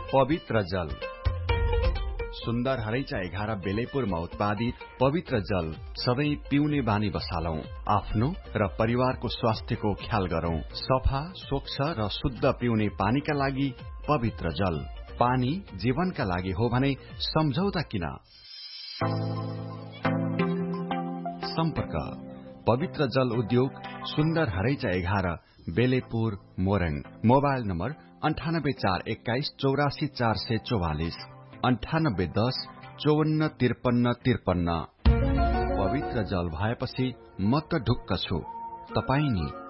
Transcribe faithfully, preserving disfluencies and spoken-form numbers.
पवित्र जल। सुन्दर हरैचा एघार बेलेपुरमा उत्पादित पवित्र जल सधैं पिउने बानी बसालौं। आफ्नो र परिवारको स्वास्थ्यको ख्याल गरौं। सफा, स्वच्छ र शुद्ध पिउने पानीका लागि पवित्र जल। पानी जीवनका लागि हो भने सम्झौता किन? सम्पर्क पवित्र जल उद्योग, सुन्दर हरैचा एघार, बेलेपुर, मोरङ। मोबाइल नम्बर अन्ठानब्बे चार एक्काइस चौरासी चार सय चौवालिस, अन्ठानब्बे दस चौवन्न त्रिपन्न त्रिपन्न। पवित्र जल भएपछि म त ढुक्क छु, तपाई नि?